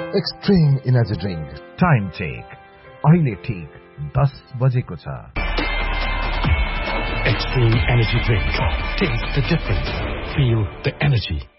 Extreme energy drink time check अहिले ठीक 10 बजेको छ। Extreme Energy Drink. Taste the difference. Feel the energy.